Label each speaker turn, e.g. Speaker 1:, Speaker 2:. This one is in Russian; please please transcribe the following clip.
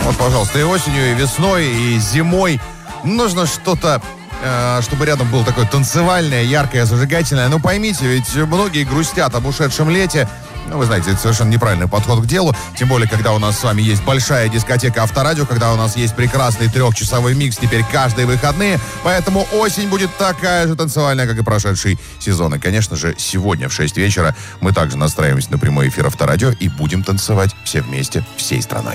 Speaker 1: Вот, пожалуйста, и осенью, и весной, и зимой нужно что-то, чтобы рядом было такое танцевальное, яркое, зажигательное. Ну, поймите, ведь многие грустят об ушедшем лете. Ну, вы знаете, это совершенно неправильный подход к делу. Тем более, когда у нас с вами есть большая дискотека Авторадио, когда у нас есть прекрасный 3-часовой микс теперь каждые выходные. Поэтому осень будет такая же танцевальная, как и прошедший сезон. И, конечно же, сегодня в 6 вечера мы также настраиваемся на прямой эфир Авторадио и будем танцевать все вместе, всей страной.